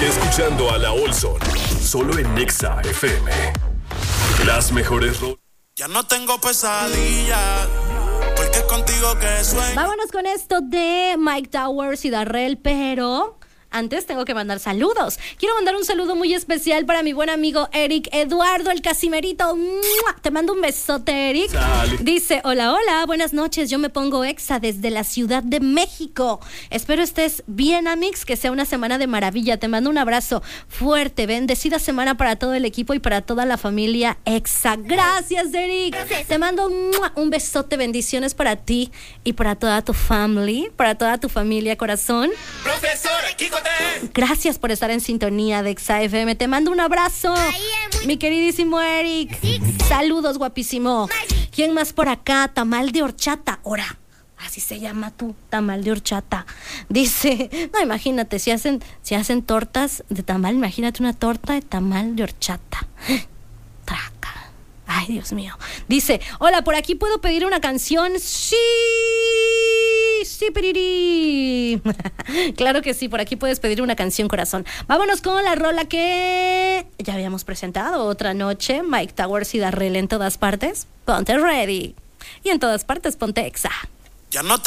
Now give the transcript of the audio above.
Escuchando a la Olson, solo en Nexa FM. Las mejores Ya no tengo pesadillas, porque es contigo que sueño. Vámonos con esto de Mike Towers y Darrell, pero antes tengo que mandar saludos. Quiero mandar un saludo muy especial para mi buen amigo Eric Eduardo, el Casimerito. ¡Mua! Te mando un besote, Eric. Sale. Dice, hola, buenas noches. Yo me pongo Exa desde la Ciudad de México. Espero estés bien, Amix, que sea una semana de maravilla. Te mando un abrazo fuerte. Bendecida semana para todo el equipo y para toda la familia Exa. Gracias, Eric. Te mando un besote, bendiciones para ti y para toda tu familia, corazón. Profesora, Kiko. Gracias por estar en sintonía de Exa FM. Te mando un abrazo, mi queridísimo Eric. Saludos, guapísimo. ¿Quién más por acá? Tamal de horchata. Ahora, así se llama tú, tamal de horchata. Dice, no, imagínate, si hacen tortas de tamal, imagínate una torta de tamal de horchata. Traca. Ay, Dios mío. Dice, hola, por aquí puedo pedir una canción. Sí, pirirí. Claro que sí, por aquí puedes pedir una canción, corazón. Vámonos con la rola que ya habíamos presentado otra noche. Mike Towers y Darrell en todas partes. Ponte ready. Y en todas partes ponte Exa. Ya no